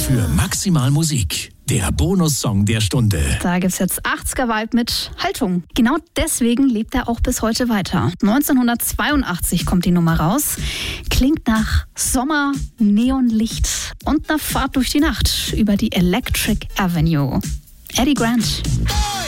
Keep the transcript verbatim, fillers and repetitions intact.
für Maximal Musik. Der Bonussong der Stunde. Da gibt's jetzt achtziger-Vibe mit Haltung. Genau deswegen lebt er auch bis heute weiter. neunzehnhundertzweiundachtzig kommt die Nummer raus. Klingt nach Sommer, Neonlicht und einer Fahrt durch die Nacht über die Electric Avenue. Eddie Grant.